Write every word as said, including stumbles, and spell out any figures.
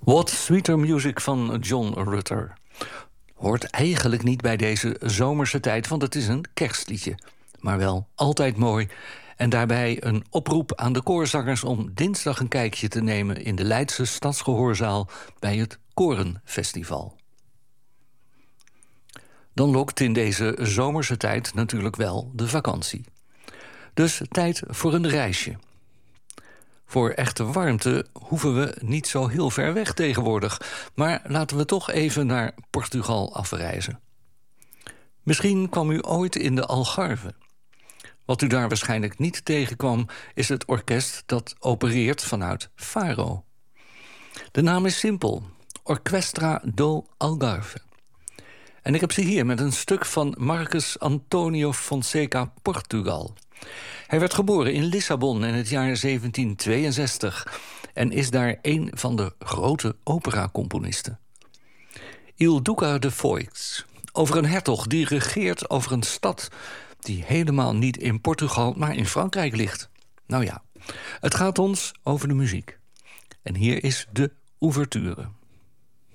What Sweeter Music van John Rutter. Hoort eigenlijk niet bij deze zomerse tijd, want het is een kerstliedje. Maar wel altijd mooi. En daarbij een oproep aan de koorzangers om dinsdag een kijkje te nemen in de Leidse Stadsgehoorzaal bij het Korenfestival. Dan lokt in deze zomerse tijd natuurlijk wel de vakantie. Dus tijd voor een reisje. Voor echte warmte hoeven we niet zo heel ver weg tegenwoordig. Maar laten we toch even naar Portugal afreizen. Misschien kwam u ooit in de Algarve. Wat u daar waarschijnlijk niet tegenkwam, is het orkest dat opereert vanuit Faro. De naam is simpel: Orquestra do Algarve. En ik heb ze hier met een stuk van Marcus Antonio Fonseca Portugal. Hij werd geboren in Lissabon in het jaar zeventien tweeënzestig... en is daar een van de grote operacomponisten. Il Duca de Foix, over een hertog die regeert over een stad die helemaal niet in Portugal, maar in Frankrijk ligt. Nou ja, het gaat ons over de muziek. En hier is de ouverture.